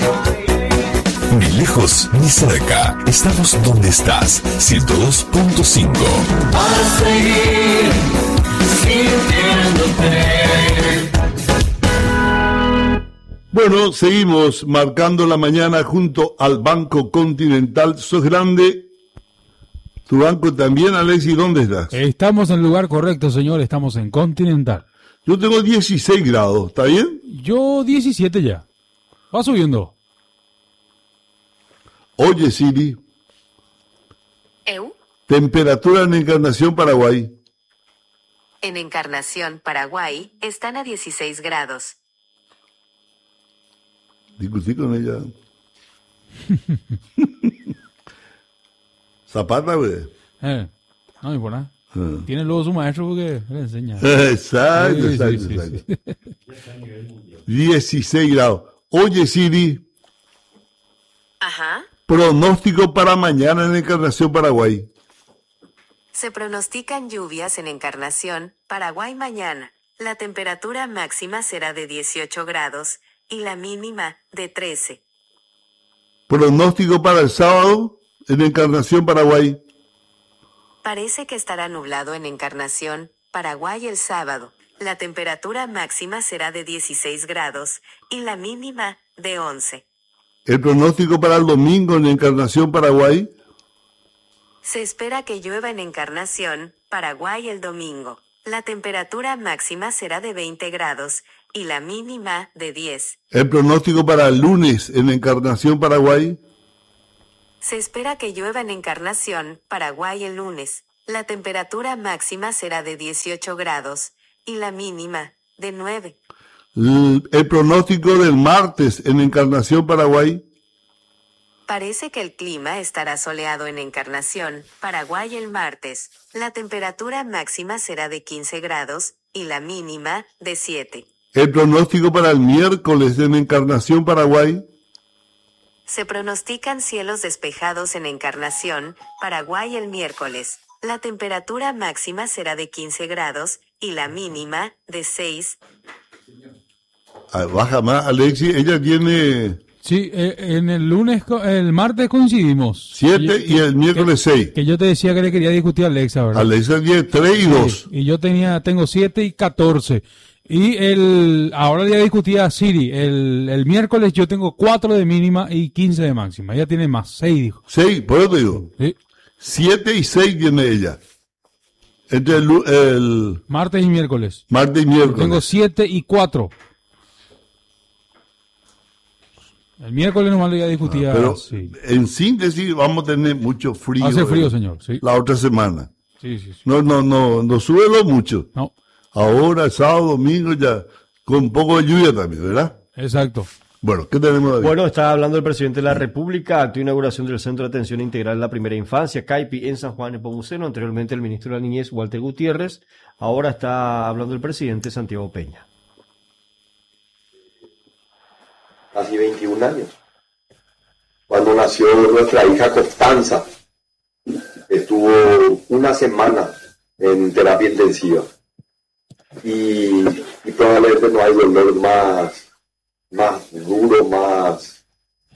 Ni lejos ni cerca, estamos donde estás. 102.5. Para seguir sintiéndote. Bueno, seguimos marcando la mañana junto al Banco Continental. ¿Sos grande? ¿Tu banco también, Alexis? ¿Dónde estás? Estamos en el lugar correcto, señor. Estamos en Continental. Yo tengo 16 grados, ¿está bien? Yo 17 ya. Va subiendo. Oye, Siri. ¿Eu? Temperatura en Encarnación, Paraguay. En Encarnación, Paraguay, están a 16 grados. Discutí con ella. Zapata, güey. No me importa. Tiene luego su maestro porque le enseña. Exacto, Sí, exacto, sí, exacto. sí. 16 grados. Oye, Siri. Ajá. Pronóstico para mañana en Encarnación, Paraguay. Se pronostican lluvias en Encarnación, Paraguay mañana. La temperatura máxima será de 18 grados y la mínima de 13. Pronóstico para el sábado en Encarnación, Paraguay. Parece que estará nublado en Encarnación, Paraguay el sábado. La temperatura máxima será de 16 grados y la mínima de 11. El pronóstico para el domingo en Encarnación, Paraguay. Se espera que llueva en Encarnación, Paraguay el domingo. La temperatura máxima será de 20 grados y la mínima de 10. El pronóstico para el lunes en Encarnación, Paraguay. Se espera que llueva en Encarnación, Paraguay el lunes. La temperatura máxima será de 18 grados y la mínima de 9. El pronóstico del martes en Encarnación, Paraguay. Parece que el clima estará soleado en Encarnación, Paraguay el martes. La temperatura máxima será de 15 grados y la mínima de 7. El pronóstico para el miércoles en Encarnación, Paraguay. Se pronostican cielos despejados en Encarnación, Paraguay el miércoles. La temperatura máxima será de 15 grados y la mínima de 6. Baja más, Alexis. Ella tiene Sí, en el martes coincidimos. 7 y el miércoles 6. Que yo te decía que le quería discutir a Alexa, ¿verdad? Alexa tiene 3 y 2. Sí, y yo tengo 7 y 14. Y ahora ya discutí a Siri. El miércoles yo tengo 4 de mínima y 15 de máxima. Ella tiene más, 6 dijo. 6, por eso te digo. Sí. 7 y 6 tiene ella. Entre el Martes y miércoles. martes y miércoles. Tengo 7 y 4. El miércoles nomás le iba a discutir Pero sí. en síntesis vamos a tener mucho frío. Hace frío, señor. Sí. La otra semana. Sí. No sube mucho. No, Ahora, sábado, domingo, ya con un poco de lluvia también, ¿verdad? exacto. Bueno, ¿qué tenemos, David? Bueno, está hablando el presidente de la República, acto de inauguración del Centro de Atención Integral de la Primera Infancia, CAIPI, en San Juan de Nepomuceno. Anteriormente el ministro de la Niñez, Walter Gutiérrez. Ahora está hablando el presidente Santiago Peña. Casi 21 años. Cuando nació nuestra hija Constanza, estuvo una semana en terapia intensiva. Y probablemente no hay dolor más duro, más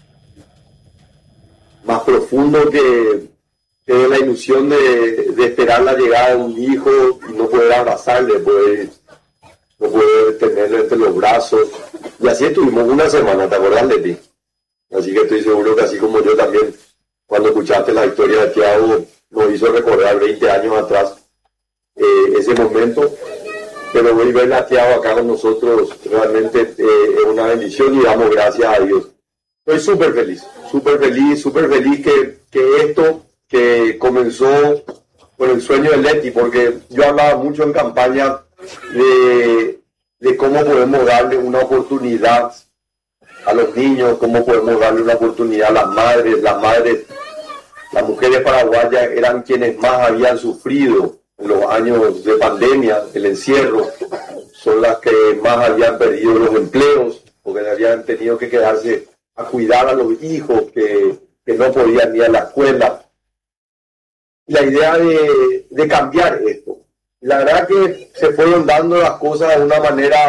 profundo que la ilusión de esperar la llegada de un hijo y no poder abrazarle, no poder tenerlo entre los brazos. Y así estuvimos una semana, ¿te acordás, Leti? Así que estoy seguro que así como yo también, cuando escuchaste la historia de Thiago, nos hizo recordar 20 años atrás ese momento. Pero hoy ver a Thiago acá con nosotros realmente es una bendición y damos gracias a Dios. Estoy súper feliz que esto que comenzó con el sueño de Leti, porque yo hablaba mucho en campaña de cómo podemos darle una oportunidad a los niños, cómo podemos darle una oportunidad a las madres. Las mujeres paraguayas eran quienes más habían sufrido en los años de pandemia, el encierro, son las que más habían perdido los empleos, porque habían tenido que quedarse a cuidar a los hijos que no podían ir a la escuela. La idea de cambiar esto. La verdad que se fueron dando las cosas de una manera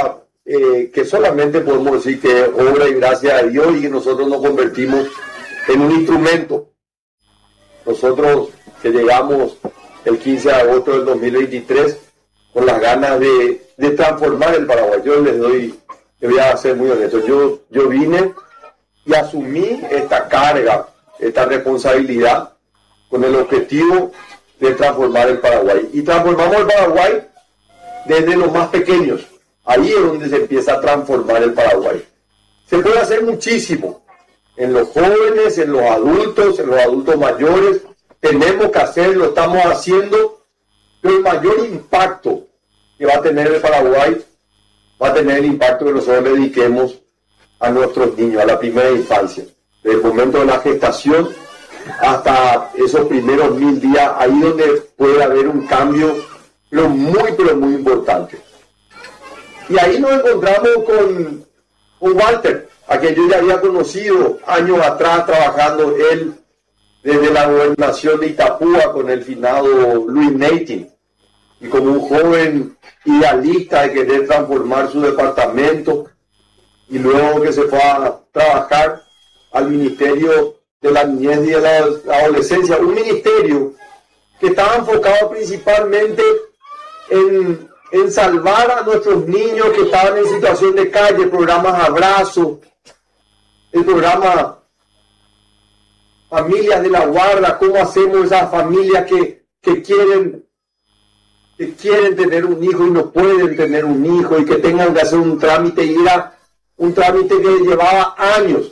que solamente podemos decir que es obra y gracia de Dios y que nosotros nos convertimos en un instrumento. Nosotros que llegamos el 15 de agosto del 2023 con las ganas de transformar el Paraguay. Yo les voy a ser muy honesto, yo vine y asumí esta carga, esta responsabilidad con el objetivo de transformar el Paraguay. Y transformamos el Paraguay desde los más pequeños. Ahí es donde se empieza a transformar el Paraguay. Se puede hacer muchísimo en los jóvenes, en los adultos mayores. Tenemos que hacerlo, estamos haciendo, pero el mayor impacto que va a tener el Paraguay va a tener el impacto que nosotros le dediquemos a nuestros niños, a la primera infancia, desde el momento de la gestación hasta esos primeros 1000 días, ahí donde puede haber un cambio, pero muy importante. Y ahí nos encontramos con Walter, a quien yo ya había conocido años atrás, trabajando él desde la gobernación de Itapúa con el finado Luis Neitin, y como un joven idealista de querer transformar su departamento, y luego que se fue a trabajar al Ministerio de la Niñez y de la Adolescencia, un ministerio que estaba enfocado principalmente en salvar a nuestros niños que estaban en situación de calle, programas Abrazo, el programa Familias de la Guarda, cómo hacemos esas familias que quieren tener un hijo y no pueden tener un hijo y que tengan que hacer un trámite, y era un trámite que llevaba años.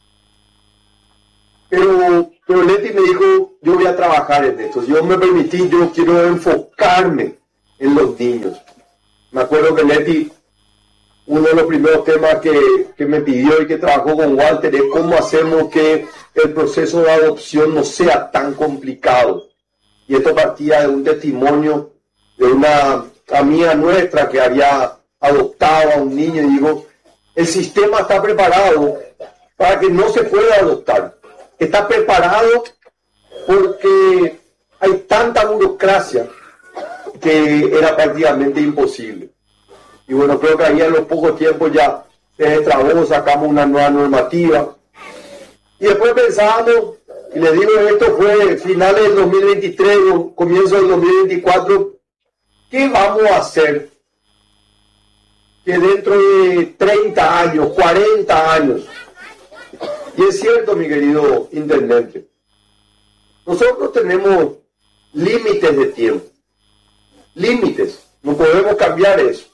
Pero Leti me dijo, yo voy a trabajar en esto. Yo me permití, yo quiero enfocarme en los niños. Me acuerdo que Leti, uno de los primeros temas que me pidió y que trabajó con Walter es cómo hacemos que el proceso de adopción no sea tan complicado. Y esto partía de un testimonio de una amiga nuestra que había adoptado a un niño, y digo, el sistema está preparado para que no se pueda adoptar. Está preparado porque hay tanta burocracia que era prácticamente imposible. Y bueno, creo que ahí en los pocos tiempos ya se destrabó, sacamos una nueva normativa. Y después pensábamos, y les digo, esto fue finales del 2023, comienzo del 2024, ¿qué vamos a hacer que dentro de 30 años, 40 años, y es cierto, mi querido intendente, nosotros tenemos límites de tiempo, límites, no podemos cambiar eso.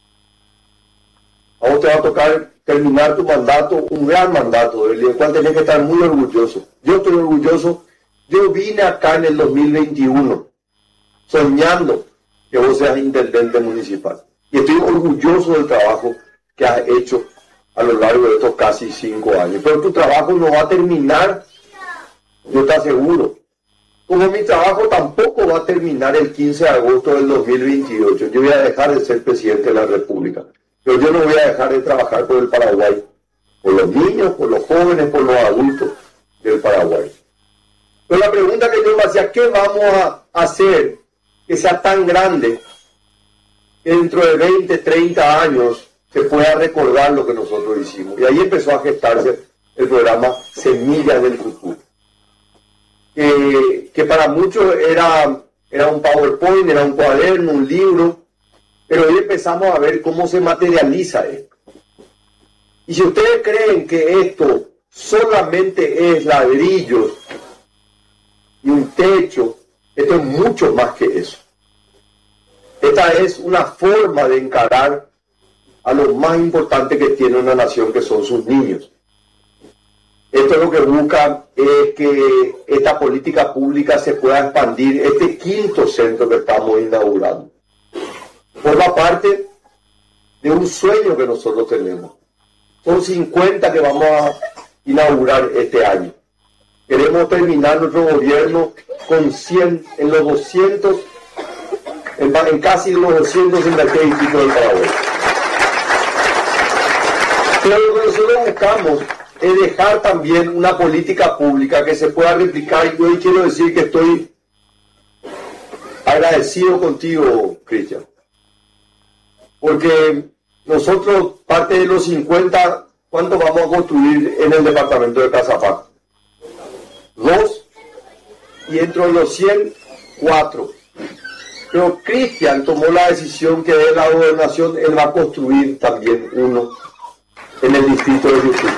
A vos te va a tocar terminar tu mandato, un gran mandato, del cual tenés que estar muy orgulloso. Yo estoy orgulloso, yo vine acá en el 2021, soñando que vos seas intendente municipal. Y estoy orgulloso del trabajo que has hecho a lo largo de estos casi 5 años. Pero tu trabajo no va a terminar, yo te aseguro. Como mi trabajo tampoco va a terminar el 15 de agosto del 2028. Yo voy a dejar de ser presidente de la República. Pero yo no voy a dejar de trabajar por el Paraguay. Por los niños, por los jóvenes, por los adultos del Paraguay. Pero la pregunta que yo me hacía, ¿qué vamos a hacer que sea tan grande que dentro de 20, 30 años se pueda recordar lo que nosotros hicimos? Y ahí empezó a gestarse el programa Semillas del Futuro, que para muchos era un PowerPoint, era un cuaderno, un libro, pero hoy empezamos a ver cómo se materializa esto. Y si ustedes creen que esto solamente es ladrillos y un techo, esto es mucho más que eso. Esta es una forma de encarar a lo más importante que tiene una nación, que son sus niños. Esto lo que busca es que esta política pública se pueda expandir. Este 5.º centro que estamos inaugurando forma parte de un sueño que nosotros tenemos. Son 50 que vamos a inaugurar este año. Queremos terminar nuestro gobierno con 100, en los 200, en casi los 200 invertidos del Paraguay. Pero lo que nosotros buscamos es dejar también una política pública que se pueda replicar, y hoy quiero decir que estoy agradecido contigo, Cristian, porque nosotros, parte de los 50, ¿cuánto vamos a construir en el departamento de Casapac? 2, y dentro de los 100, 4. Pero Cristian tomó la decisión que de la gobernación él va a construir también uno en el distrito de YouTube.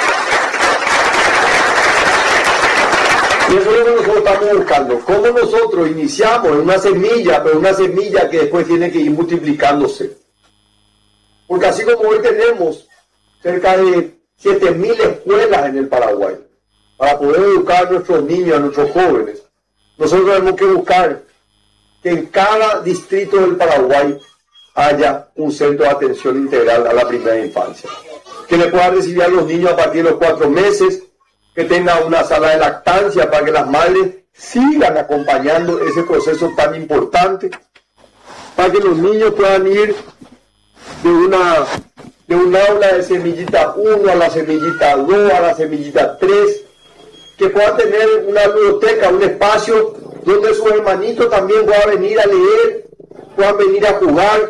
Y eso es lo que nosotros estamos buscando. ¿Cómo nosotros iniciamos en una semilla, pero una semilla que después tiene que ir multiplicándose? Porque así como hoy tenemos cerca de 7.000 escuelas en el Paraguay para poder educar a nuestros niños, a nuestros jóvenes, nosotros tenemos que buscar que en cada distrito del Paraguay haya un centro de atención integral a la primera infancia, que le pueda recibir a los niños a partir de los 4 meses, que tenga una sala de lactancia para que las madres sigan acompañando ese proceso tan importante, para que los niños puedan ir de un aula de semillita 1 a la semillita 2, a la semillita 3, que puedan tener una biblioteca, un espacio donde sus hermanitos también puedan venir a leer, puedan venir a jugar,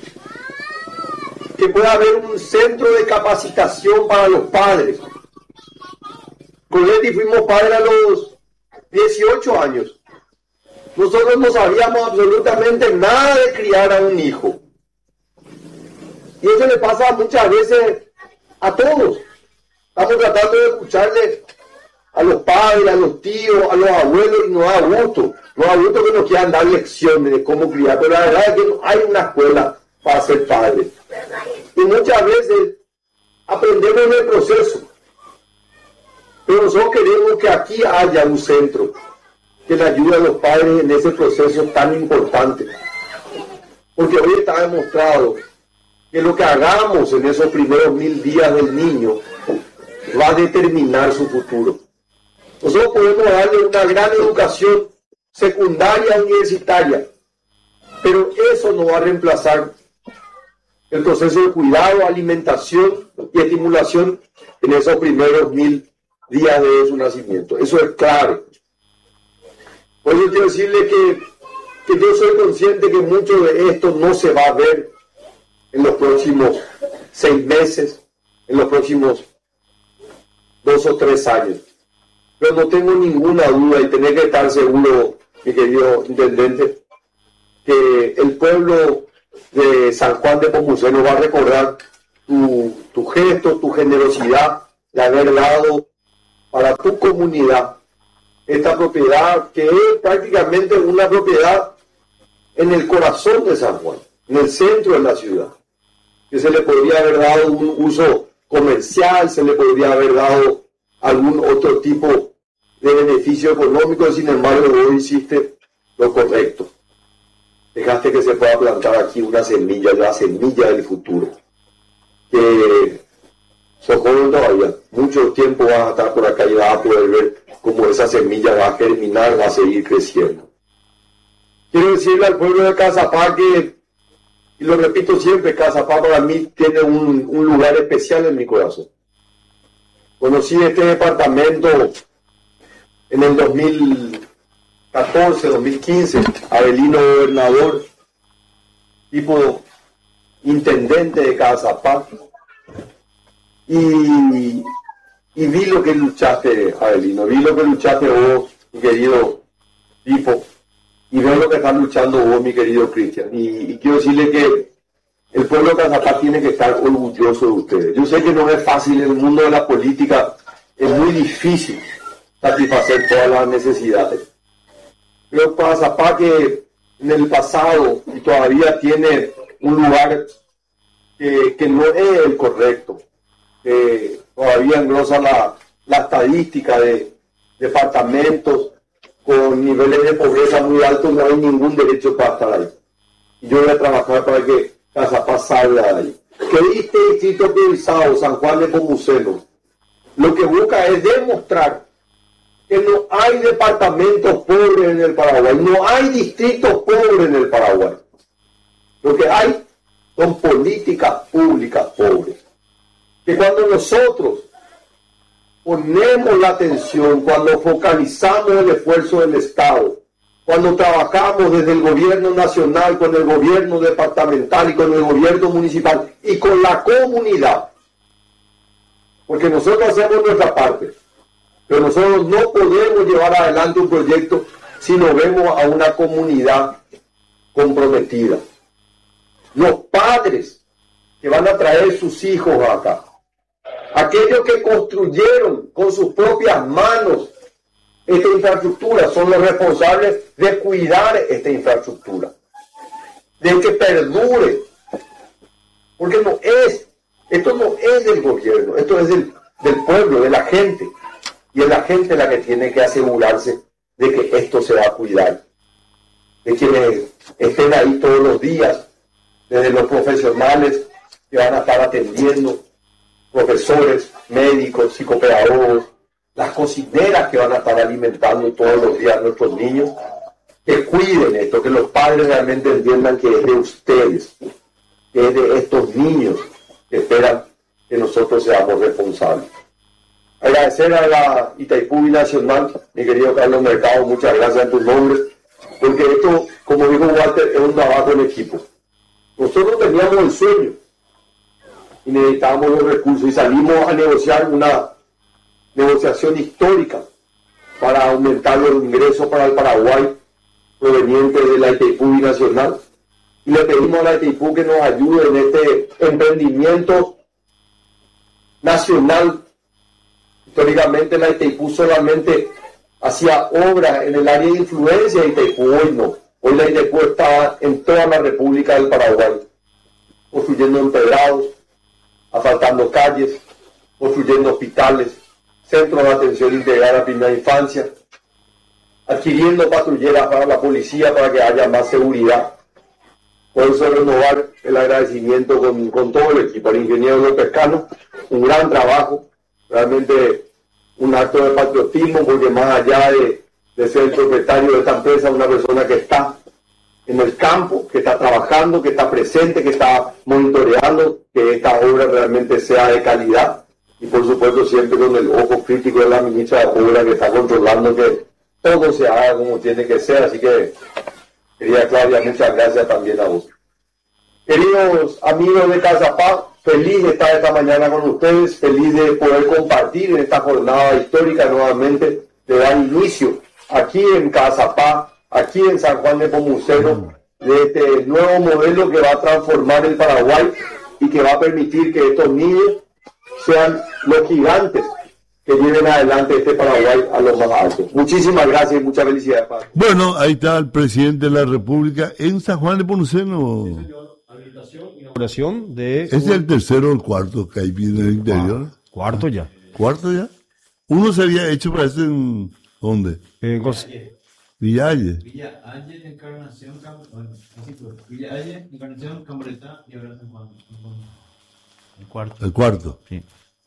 que pueda haber un centro de capacitación para los padres. Con Leti fuimos padres a los 18 años. Nosotros no sabíamos absolutamente nada de criar a un hijo. Y eso le pasa muchas veces a todos. Estamos tratando de escucharle a los padres, a los tíos, a los abuelos, y nos da gusto. Nos da gusto que nos quieran dar lecciones de cómo criar, pero la verdad es que no hay una escuela para ser padre. Y muchas veces aprendemos en el proceso. Pero nosotros queremos que aquí haya un centro que le ayude a los padres en ese proceso tan importante. Porque hoy está demostrado que lo que hagamos en esos primeros 1000 días del niño va a determinar su futuro. Nosotros podemos darle una gran educación secundaria, universitaria, pero eso no va a reemplazar el proceso de cuidado, alimentación y estimulación en esos primeros 1000 días de su nacimiento. Eso es clave. Por eso quiero decirle que yo soy consciente que mucho de esto no se va a ver en los próximos 6 meses, en los próximos 2 o 3 años. Pero no tengo ninguna duda, y tener que estar seguro, mi querido intendente, que el pueblo de San Juan de Pomuceno va a recordar tu gesto, tu generosidad de haber dado para tu comunidad esta propiedad, que es prácticamente una propiedad en el corazón de San Juan, en el centro de la ciudad, que se le podría haber dado un uso comercial, se le podría haber dado algún otro tipo de beneficio económico. Sin embargo, vos hiciste lo correcto. Dejaste que se pueda plantar aquí una semilla, la semilla del futuro. Que sos joven todavía, mucho tiempo vas a estar por acá y vas a poder ver cómo esa semilla va a germinar, va a seguir creciendo. Quiero decirle al pueblo de Casapac que, y lo repito siempre, Casapac para mí tiene un lugar especial en mi corazón. Conocí este departamento en el 2014, 2015, Abelino gobernador, tipo intendente de Casapac, y vi lo que luchaste, Abelino, vi lo que luchaste vos, mi querido tipo, y veo lo que están luchando vos, mi querido Cristian, y quiero decirle que el pueblo de Casapac tiene que estar orgulloso de ustedes. Yo sé que no es fácil, en el mundo de la política es muy difícil satisfacer todas las necesidades. Pero Casapac, que en el pasado y todavía tiene un lugar que no es el correcto, que todavía engrosa la estadística de departamentos con niveles de pobreza muy altos, no hay ningún derecho para estar ahí. Y yo voy a trabajar para que Casapac salga de ahí. Que este distrito priorizado, San Juan de Pomuceno, lo que busca es demostrar que no hay departamentos pobres en el Paraguay, no hay distritos pobres en el Paraguay. Lo que hay son políticas públicas pobres. Que cuando nosotros ponemos la atención, cuando focalizamos el esfuerzo del Estado cuando trabajamos desde el gobierno nacional, con el gobierno departamental y con el gobierno municipal y con la comunidad. Porque nosotros hacemos nuestra parte, pero nosotros no podemos llevar adelante un proyecto si no vemos a una comunidad comprometida. Los padres que van a traer sus hijos acá, aquellos que construyeron con sus propias manos esta infraestructura, son los responsables de cuidar esta infraestructura, de que perdure, porque esto no es del gobierno, esto es del pueblo, de la gente, y es la gente la que tiene que asegurarse de que esto se va a cuidar, de quienes estén ahí todos los días, desde los profesionales que van a estar atendiendo, profesores, médicos, psicopedagogos, las cocineras que van a estar alimentando todos los días a nuestros niños, que cuiden esto, que los padres realmente entiendan que es de ustedes, que es de estos niños que esperan que nosotros seamos responsables. Agradecer a la Itaipú Binacional, mi querido Carlos Mercado, muchas gracias en tus nombres, porque esto, como dijo Walter, es un trabajo en equipo. Nosotros teníamos el sueño y necesitábamos los recursos y salimos a negociar una negociación histórica para aumentar los ingresos para el Paraguay provenientes de la Itaipú Binacional, y le pedimos a la Itaipú que nos ayude en este emprendimiento nacional. Históricamente la Itaipú solamente hacía obras en el área de influencia de Itaipú, hoy no. Hoy la Itaipú está en toda la República del Paraguay, construyendo empedrados, asfaltando calles, construyendo hospitales, centros de atención integral a primera infancia, adquiriendo patrulleras para la policía para que haya más seguridad. Por eso renovar el agradecimiento con todo el equipo, al ingeniero López Cano, un gran trabajo, realmente un acto de patriotismo, porque más allá de ser el propietario de esta empresa, una persona que está en el campo, que está trabajando, que está presente, que está monitoreando que esta obra realmente sea de calidad, y por supuesto siempre con el ojo crítico de la ministra de Obra, que está controlando que todo se haga como tiene que ser. Así que, querida Claudia, muchas gracias también a vos. Queridos amigos de Casapá, feliz de estar esta mañana con ustedes, feliz de poder compartir en esta jornada histórica nuevamente, de dar inicio aquí en Casapá, aquí en San Juan de Nepomuceno, de este nuevo modelo que va a transformar el Paraguay y que va a permitir que estos niños sean los gigantes que lleven adelante este Paraguay a los más altos. Muchísimas gracias y muchas felicidades, padre. Bueno, ahí está el presidente de la República en San Juan de Nepomuceno. Sí, señor. Inauguración de... ¿Es el tercero o el cuarto que hay en el interior? Cuarto ya. ¿Cuarto ya? Uno se había hecho, parece, ¿en dónde? Villa Aye. Villa Aye, Encarnación, Villa Aye, Encarnación, Cambreta y ahora San Juan. El cuarto. El cuarto. Sí.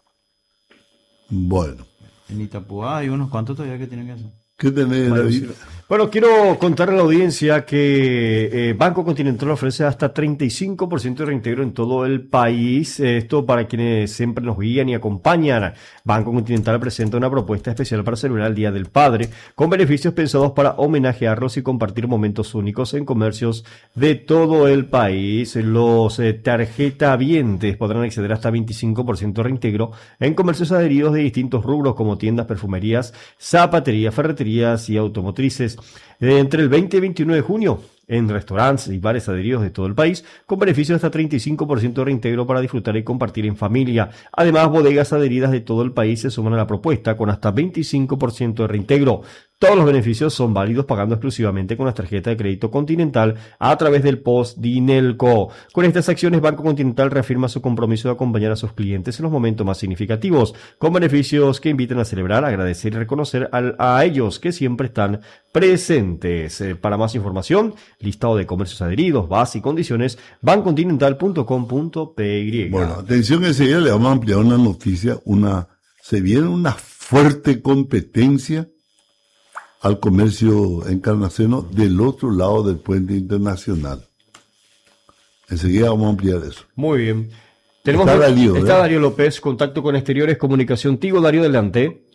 Bueno. En Itapuá hay unos cuantos todavía que tienen que hacer. ¿Qué tenés, David? Bueno, quiero contarle a la audiencia que Banco Continental ofrece hasta 35% de reintegro en todo el país. Esto para quienes siempre nos guían y acompañan. Banco Continental presenta una propuesta especial para celebrar el Día del Padre, con beneficios pensados para homenajearlos y compartir momentos únicos en comercios de todo el país. Los tarjetavientes podrán acceder hasta 25% de reintegro en comercios adheridos de distintos rubros como tiendas, perfumerías, zapatería, ferreterías y automotrices. Entre el 20 y 21 de junio, en restaurantes y bares adheridos de todo el país, con beneficios de hasta 35% de reintegro para disfrutar y compartir en familia. Además, bodegas adheridas de todo el país se suman a la propuesta con hasta 25% de reintegro. Todos los beneficios son válidos pagando exclusivamente con la tarjeta de crédito Continental a través del POS Dinelco. Con estas acciones, Banco Continental reafirma su compromiso de acompañar a sus clientes en los momentos más significativos, con beneficios que invitan a celebrar, agradecer y reconocer a ellos que siempre están presentes. Para más información, listado de comercios adheridos, bases y condiciones, bancocontinental.com.py. Bueno, atención, enseguida le vamos a ampliar una noticia. Se viene una fuerte competencia al comercio encarnaceno del otro lado del puente internacional. Enseguida vamos a ampliar eso. Muy bien. Está Darío, Darío López, contacto con exteriores, comunicación Tigo. Darío, adelante.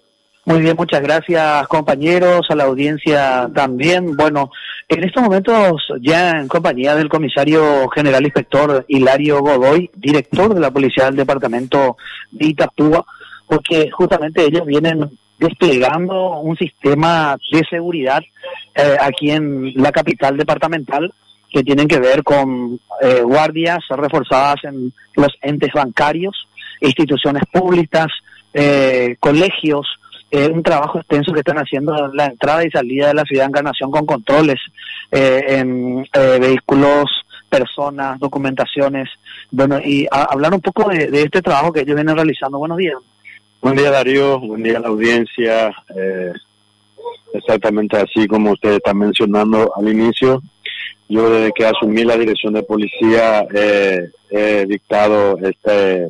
Muy bien, muchas gracias, compañeros, a la audiencia también. Bueno, en estos momentos ya en compañía del comisario general inspector Hilario Godoy, director de la Policía del Departamento de Itapúa, porque justamente ellos vienen desplegando un sistema de seguridad aquí en la capital departamental que tienen que ver con guardias reforzadas en los entes bancarios, instituciones públicas, colegios, un trabajo extenso que están haciendo en la entrada y salida de la ciudad de Encarnación con controles en vehículos, personas, documentaciones. Bueno, y hablar un poco de este trabajo que ellos vienen realizando. Buenos días. Buen día, Darío, buen día a la audiencia. Exactamente así como usted está mencionando al inicio, yo desde que asumí la dirección de policía he dictado este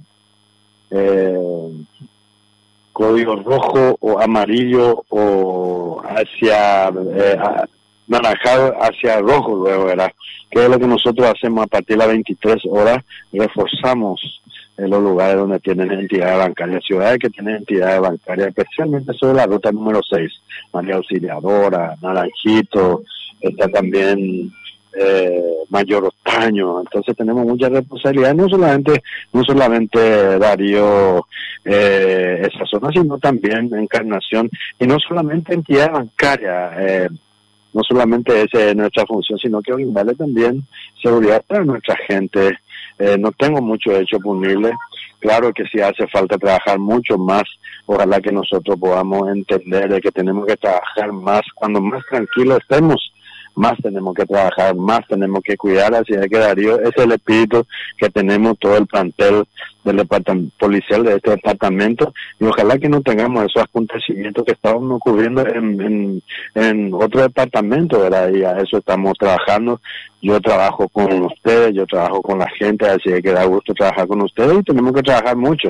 código rojo o amarillo o hacia naranjado hacia rojo luego, ¿verdad? Que es lo que nosotros hacemos a partir de las 23 horas, reforzamos en los lugares donde tienen entidades bancarias, ciudades que tienen entidades bancarias, especialmente sobre la ruta número 6, María Auxiliadora, Naranjito, está también Mayor Otaño. Entonces tenemos mucha responsabilidad, no solamente Darío, esa zona, sino también Encarnación, y no solamente entidades bancarias, no solamente esa es nuestra función, sino que brindarle también seguridad para nuestra gente. No tengo mucho hecho punible, claro que sí hace falta trabajar mucho más, ojalá que nosotros podamos entender de que tenemos que trabajar más, cuando más tranquilos estemos, más tenemos que trabajar, más tenemos que cuidar, así es que Darío, ese es el espíritu que tenemos todo el plantel del departamento policial de este departamento, y ojalá que no tengamos esos acontecimientos que estaban ocurriendo en otro departamento, ¿verdad? Y a eso estamos trabajando. Yo trabajo con ustedes, yo trabajo con la gente, así es que da gusto trabajar con ustedes y tenemos que trabajar mucho.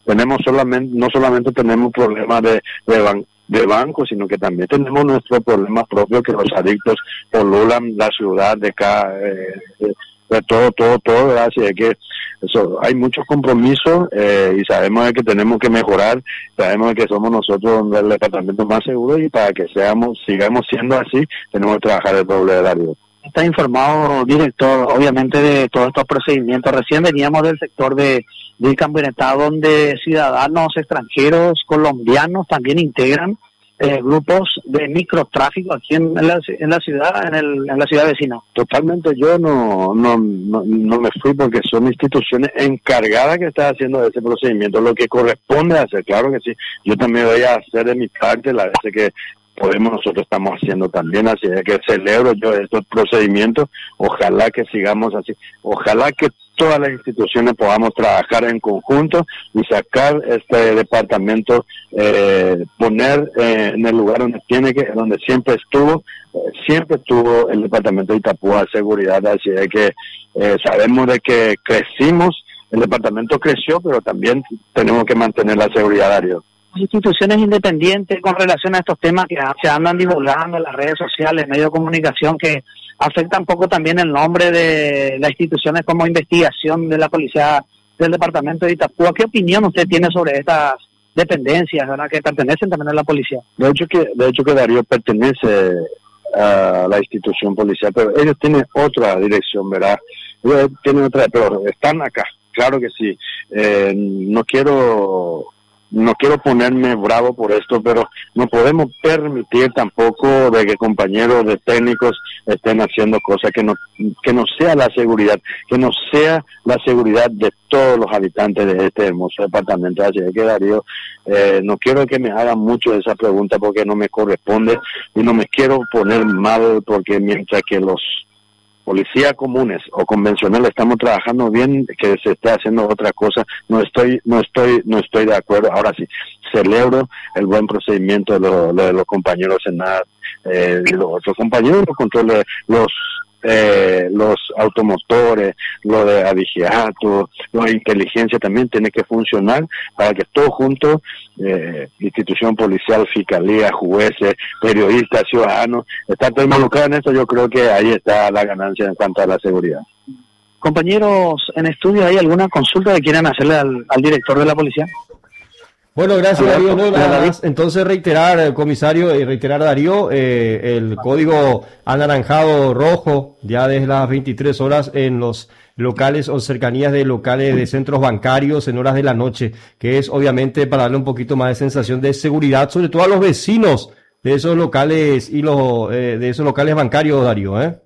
No solamente tenemos problemas de banco, sino que también tenemos nuestros problemas propios, que los adictos polulan la ciudad de acá, de todo, ¿verdad? Así es que eso, hay muchos compromisos y sabemos de que tenemos que mejorar, sabemos de que somos nosotros el departamento más seguro, y para que sigamos siendo así, tenemos que trabajar el doble de Darío. Está informado, director, obviamente, de todos estos procedimientos. Recién veníamos del sector de Camioneta, donde ciudadanos extranjeros, colombianos, también integran grupos de microtráfico aquí en la ciudad, en la ciudad vecina. Totalmente, yo no me fui, porque son instituciones encargadas que están haciendo ese procedimiento, lo que corresponde hacer, claro que sí. Yo también voy a hacer de mi parte la vez que podemos, nosotros estamos haciendo también, así es que celebro yo estos procedimientos, ojalá que sigamos así, ojalá que todas las instituciones podamos trabajar en conjunto y sacar este departamento, poner en el lugar donde siempre estuvo el departamento de Itapúa de seguridad, así es que sabemos de que crecimos, el departamento creció, pero también tenemos que mantener la seguridad, Darío. Instituciones independientes con relación a estos temas que se andan divulgando en las redes sociales, medios de comunicación, que afectan un poco también el nombre de las instituciones como investigación de la policía del departamento de Itapúa. ¿Qué opinión usted tiene sobre estas dependencias, verdad, que pertenecen también a la policía? De hecho que Darío pertenece a la institución policial, pero ellos tienen otra dirección, ¿verdad? Ellos tienen otra, pero están acá, claro que sí. No quiero ponerme bravo por esto, pero no podemos permitir tampoco de que compañeros de técnicos estén haciendo cosas que no sea la seguridad, que no sea la seguridad de todos los habitantes de este hermoso departamento. Así que, Darío, no quiero que me hagan mucho esa pregunta porque no me corresponde, y no me quiero poner mal, porque mientras que los policías comunes o convencionales estamos trabajando bien, que se esté haciendo otra cosa, no estoy de acuerdo. Ahora sí, celebro el buen procedimiento de los compañeros en los otros compañeros, los controles, los automotores, lo de avigiato, lo de inteligencia también tiene que funcionar para que todos juntos, institución policial, fiscalía, jueces, periodistas, ciudadanos, están todos involucrados en esto. Yo creo que ahí está la ganancia en cuanto a la seguridad. Compañeros en estudio, ¿hay alguna consulta que quieran hacerle al director de la policía? Bueno, gracias Darío. No, nada más. Entonces reiterar, comisario, y reiterar Darío, el código anaranjado rojo ya desde las 23 horas en los locales o cercanías de locales de centros bancarios en horas de la noche, que es obviamente para darle un poquito más de sensación de seguridad, sobre todo a los vecinos de esos locales y de esos locales bancarios, Darío, ¿eh?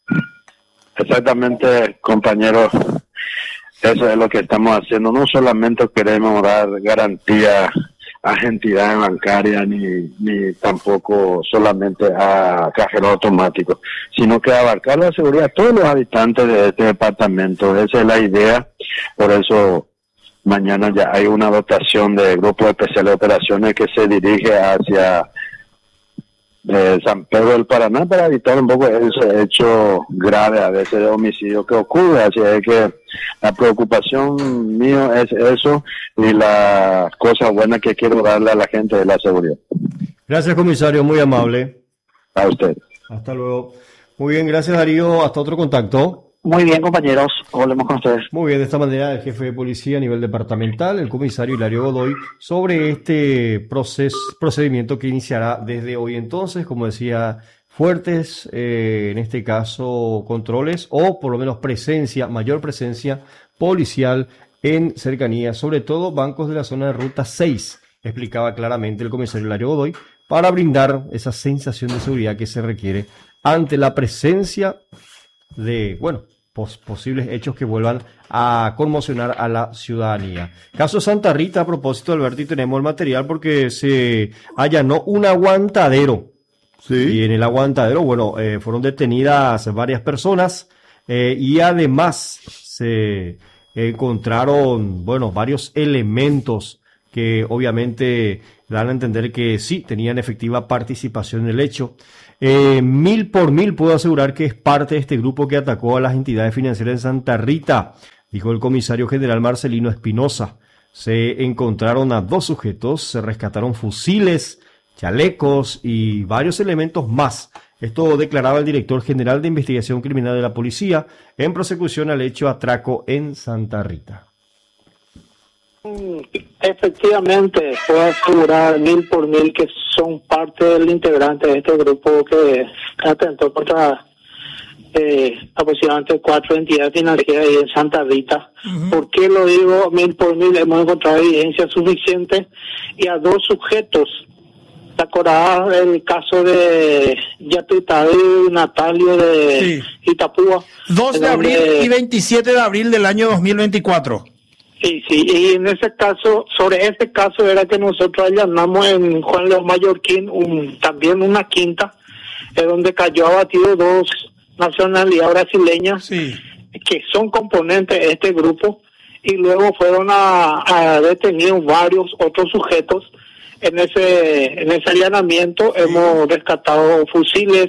Exactamente, compañeros. Eso es lo que estamos haciendo. No solamente queremos dar garantía a entidades bancarias ni tampoco solamente a cajeros automáticos, sino que abarcar la seguridad de todos los habitantes de este departamento. Esa es la idea. Por eso mañana ya hay una dotación de Grupo Especial de Operaciones que se dirige hacia San Pedro del Paraná para evitar un poco ese hecho grave a veces de homicidio que ocurre. Así es que la preocupación mío es eso y la cosa buena que quiero darle a la gente de la seguridad. Gracias, comisario, muy amable. A usted. Hasta luego. Muy bien, gracias Darío, hasta otro contacto. Muy bien, compañeros, volvemos con ustedes. Muy bien, de esta manera el jefe de policía a nivel departamental, el comisario Hilario Godoy, sobre este procedimiento que iniciará desde hoy entonces, como decía, fuertes, en este caso, controles o por lo menos mayor presencia policial en cercanías, sobre todo bancos de la zona de Ruta 6, explicaba claramente el comisario Hilario Godoy, para brindar esa sensación de seguridad que se requiere ante la presencia de, posibles hechos que vuelvan a conmocionar a la ciudadanía. Caso Santa Rita, a propósito, Alberto, y tenemos el material porque se allanó un aguantadero. Sí. Y en el aguantadero, fueron detenidas varias personas y además se encontraron, varios elementos que obviamente dan a entender que sí tenían efectiva participación en el hecho. 1000 por 1000 puedo asegurar que es parte de este grupo que atacó a las entidades financieras en Santa Rita, dijo el comisario general Marcelino Espinosa. Se encontraron a 2 sujetos, se rescataron fusiles, chalecos y varios elementos más. Esto declaraba el director general de investigación criminal de la policía en prosecución al hecho atraco en Santa Rita. Efectivamente, puedo asegurar 1000 por 1000 que son parte del integrante de este grupo que atentó contra aproximadamente 4 entidades financieras ahí en Santa Rita. ¿Por qué lo digo 1000 por 1000? Hemos encontrado evidencia suficiente y a 2 sujetos. ¿Te acordás el caso de Yatuitabe Natalio de Itapúa? 2 de abril y 27 de abril del año 2024. Sí, y en ese caso, sobre ese caso era que nosotros allanamos en Juan León Mallorquín también una quinta, donde cayó abatido 2 nacionalidades brasileñas que son componentes de este grupo y luego fueron a detenidos varios otros sujetos. En ese allanamiento hemos rescatado fusiles,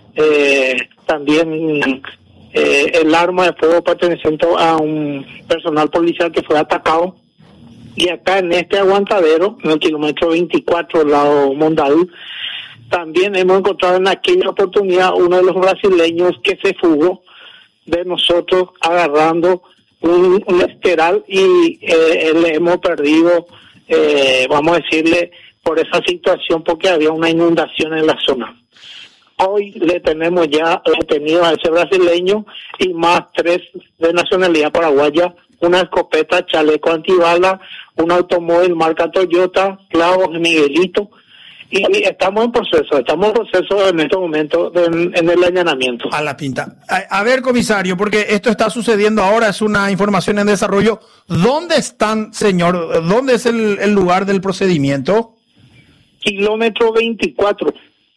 también el arma de fuego perteneciente a un personal policial que fue atacado. Y acá en este aguantadero, en el kilómetro 24, lado Mondadú, también hemos encontrado en aquella oportunidad uno de los brasileños que se fugó de nosotros agarrando un esteral y le hemos perdido, vamos a decirle, por esa situación porque había una inundación en la zona. Hoy le tenemos ya detenido a ese brasileño y más 3 de nacionalidad paraguaya, una escopeta, chaleco antibala, un automóvil marca Toyota, clavos Miguelito, y estamos en proceso en este momento en el allanamiento. A la pinta. A ver, comisario, porque esto está sucediendo ahora, es una información en desarrollo. ¿Dónde están, señor? ¿Dónde es el lugar del procedimiento? Kilómetro 24,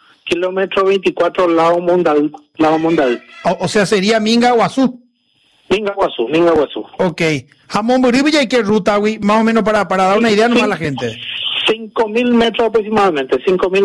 lado Mondadú. O sea, sería Minga-Guazú. Minga-Guazú. Ok. Jamón Boribilla, ¿y qué ruta, güey? Más o menos para dar una idea nomás a la gente. 5.000 metros aproximadamente,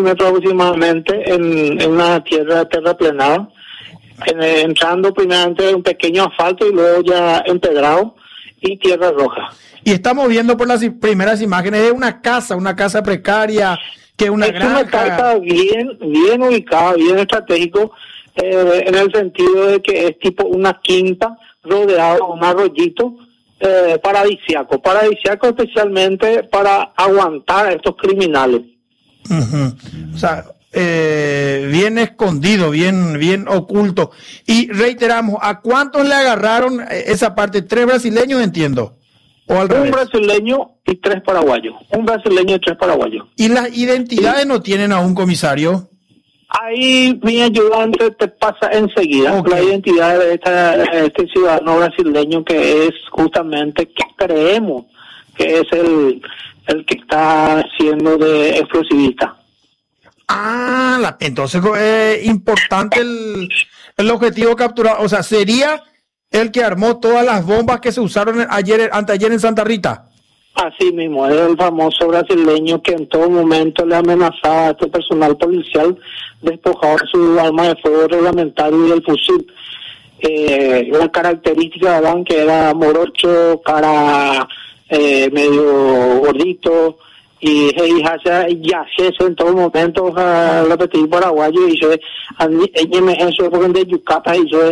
en una tierra terraplenada, entrando primeramente en un pequeño asfalto y luego ya empedrado y tierra roja. Y estamos viendo por las primeras imágenes de una casa precaria, que es una granja. Una casa bien ubicada, bien estratégico, en el sentido de que es tipo una quinta rodeada de un arroyito paradisíaco especialmente para aguantar a estos criminales. O sea, bien escondido, bien oculto. Y reiteramos, ¿a cuántos le agarraron esa parte? 3 brasileños, entiendo. ¿O al revés? Un brasileño y 3 paraguayos. Un brasileño y 3 paraguayos. ¿Y las identidades no tienen a un comisario? Ahí mi ayudante te pasa enseguida la identidad de este ciudadano brasileño, que es justamente, que creemos que es el que está siendo de explosivista. Entonces es importante el objetivo capturado. O sea, sería el que armó todas las bombas que se usaron anteayer en Santa Rita. Así mismo, es el famoso brasileño que en todo momento le amenazaba a este personal policial, despojado de su arma de fuego reglamentario y del fusil. La característica de que era morocho, cara medio gordito, y ya en todo momento la petit paraguayo, y yo me eso porque de Yucata y yo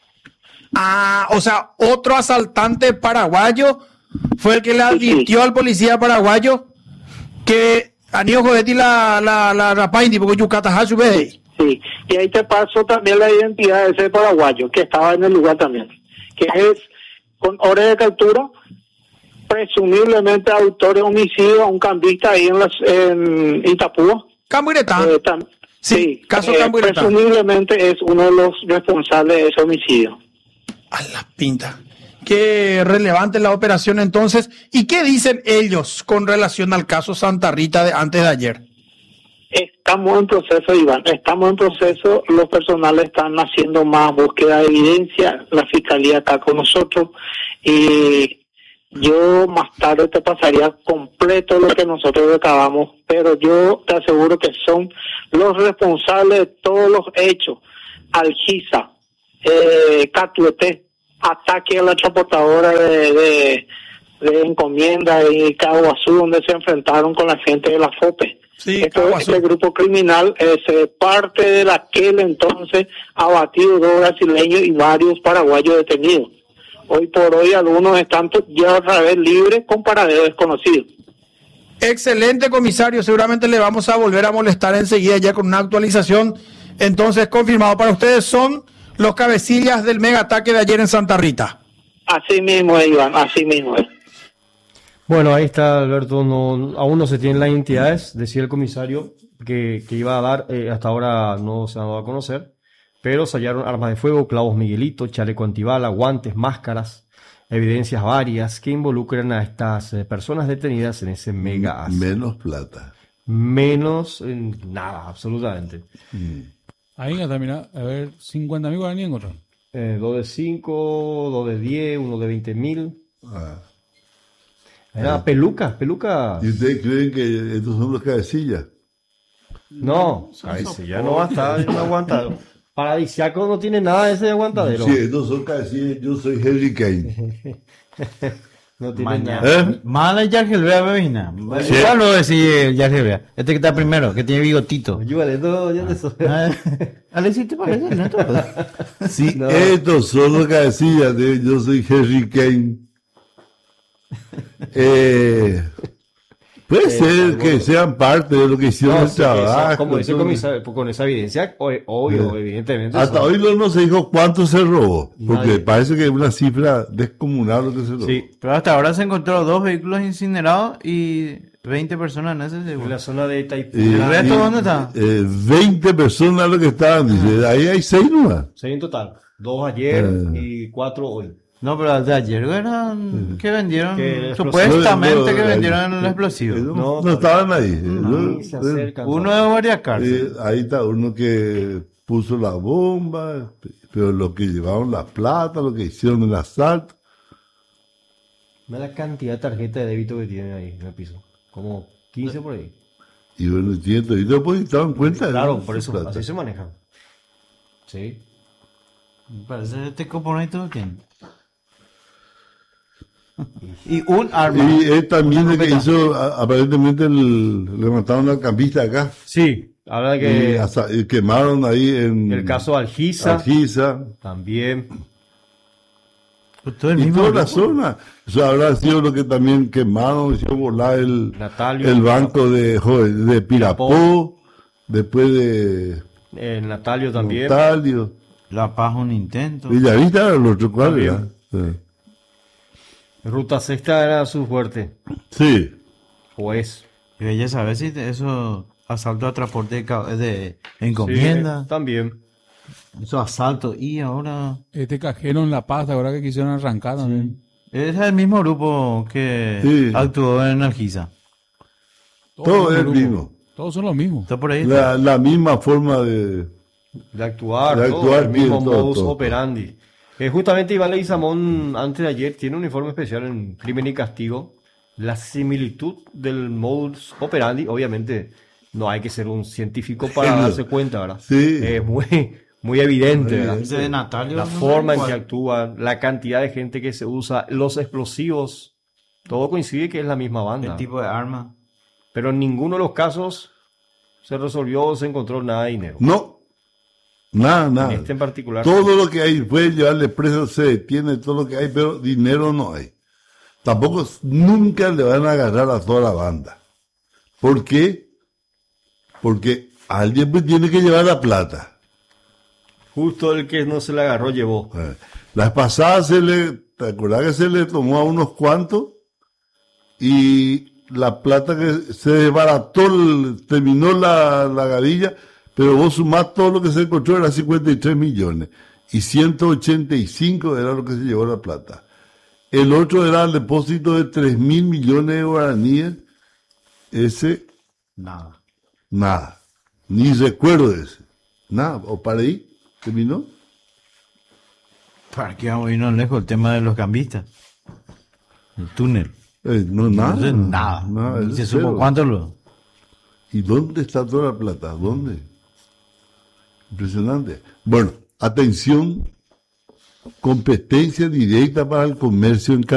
o sea, otro asaltante paraguayo fue el que le advirtió al policía paraguayo que Anío Jodetti la rapaindi porque Yucata ha subido. Sí, y ahí te paso también la identidad de ese paraguayo que estaba en el lugar también, que es con orden de captura, presumiblemente autor de homicidio a un cambista ahí en Itapúa. Cambuiretá. Sí, caso Cambuiretá. Presumiblemente es uno de los responsables de ese homicidio. A la pinta. Qué relevante la operación entonces. ¿Y qué dicen ellos con relación al caso Santa Rita de antes de ayer? Estamos en proceso, Iván. Estamos en proceso. Los personales están haciendo más búsqueda de evidencia. La fiscalía está con nosotros. Y yo más tarde te pasaría completo lo que nosotros recabamos. Pero yo te aseguro que son los responsables de todos los hechos. Algiza, Catuete, ataque a la transportadora de encomienda y Caguazú, donde se enfrentaron con la gente de la FOPE. Sí, este grupo criminal es parte de aquel entonces abatido 2 brasileños y varios paraguayos detenidos. Hoy por hoy algunos están ya otra vez libres con paradero desconocido. Excelente, comisario. Seguramente le vamos a volver a molestar enseguida ya con una actualización. Entonces, confirmado para ustedes, son los cabecillas del mega ataque de ayer en Santa Rita. Así mismo, Iván, así mismo es. Bueno, ahí está, Alberto. Aún no se tienen las identidades. Decía el comisario que iba a dar, hasta ahora no se han dado a conocer, pero se hallaron armas de fuego, clavos Miguelito, chaleco antibala, guantes, máscaras, evidencias varias que involucran a estas personas detenidas en ese mega asalto. Menos plata. Menos nada, absolutamente. Ahí ya termina, a ver, 50.000 guaraníes encontraron. 2 de 5, 2 de 10, 1 de 20.000. Era peluca. ¿Y ustedes creen que estos son los cabecillas? No, cabecilla no va a estar, no aguanta. Paradisiaco no tiene nada de ese aguantadero. Sí, estos son cabecillas, yo soy Harry Kane. No tiene nada. Mala Yargelbea, bebina. Ya lo decía Yargelbea. Este que está primero, que tiene bigotito. Ayúdale, no, ya eso. Alexis, ¿te parece? ¿No? Sí, no. Estos son los cabecillas de yo soy Harry Kane. Puede ser que sean parte de lo que hicieron el trabajo. Como dice el comisario, con esa evidencia, obvio, evidentemente. Hasta hoy no se dijo cuánto se robó, porque parece que es una cifra descomunal lo que se robó. Sí, pero hasta ahora se encontró 2 vehículos incinerados y 20 personas en ese seguro. En la zona de Itaipú. ¿El resto dónde está? 20 personas lo que estaban, dice, ahí hay 6 nomás. 6 en total, 2 ayer y 4 hoy. No, pero el de ayer eran que vendieron, supuestamente que vendieron el explosivo. No estaban ahí. Uno de varias cárceles. Ahí está uno que puso la bomba, pero los que llevaron la plata, lo que hicieron el asalto. Mira la cantidad de tarjetas de débito que tienen ahí en el piso. Como 15 por ahí. Y bueno, entiendo. ¿Y después estaban cuenta? Claro, por eso, así se manejan. Sí. Parece que este componente lo tiene. Y un arma. Y es también el que hizo, aparentemente, le mataron al campista acá. Sí, ahora que y quemaron ahí en el caso Algiza. Algiza. También. Todo el y mismo toda la grupo. zona. Eso habrá sido lo que también quemaron, hicieron volar Natalio, el banco de Pirapó, después de Natalio también. Natalio. La Paz un intento. Villavista era el otro, ¿cuál También. era? Ruta Sexta era su fuerte. Sí. O es. Y ella sabe si eso, asalto a transporte de encomienda. Sí, también. Esos asaltos. Y ahora. Este cajero en La Paz, ahora que quisieron arrancar también. Es el mismo grupo que Sí. actuó en Algiza. Todo es el grupo. mismo. Todos son los mismos. Está por ahí. La misma forma de actuar, De todo, actuar el mismo bien, todo, modus todo. operandi. Justamente Iván Leguizamón, antes de ayer, tiene un informe especial en Crimen y Castigo. La similitud del modus operandi, obviamente, no hay que ser un científico para Genio. darse cuenta, ¿verdad? Sí. Es muy evidente, Muy ¿verdad? evidente. Ese de Natalio. La no forma en igual. que actúan, la cantidad de gente que se usa, los explosivos, todo coincide que es la misma banda. El tipo de arma. Pero en ninguno de los casos se resolvió o se encontró nada de dinero. No, nada. En este en particular. Todo lo que hay, puede llevarle preso, se detiene, todo lo que hay, pero dinero no hay. Tampoco, nunca le van a agarrar a toda la banda. ¿Por qué? Porque alguien pues tiene que llevar la plata. Justo el que no se le agarró llevó. Las pasadas ¿te acuerdas que se le tomó a unos cuantos? Y la plata que se desbarató, terminó la gavilla, pero vos sumás todo lo que se encontró, era 53 millones. Y 185 era lo que se llevó la plata. El otro era el depósito de 3.000 millones de guaraníes. Ese, nada. Ni recuerdo de ese. Nada. ¿O para ahí? ¿Terminó? ¿Para qué vamos a irnos lejos? El tema de los cambistas. El túnel. No, nada. Entonces, nada. Nada, ¿Y se es supo cero. cuánto lo? ¿Y dónde está toda la plata? ¿Dónde? Impresionante. Bueno, atención, competencia directa para el comercio en